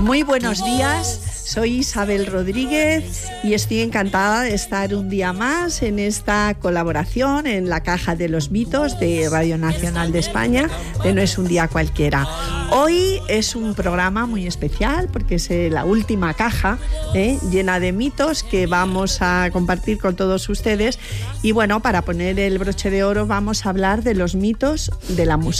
Muy buenos días, soy Isabel Rodríguez y estoy encantada de estar un día más en esta colaboración en la Caja de los Mitos de Radio Nacional de España, de No es un día cualquiera. Hoy es un programa muy especial porque es la última caja llena de mitos que vamos a compartir con todos ustedes. Y bueno, para poner el broche de oro vamos a hablar de los mitos de la música.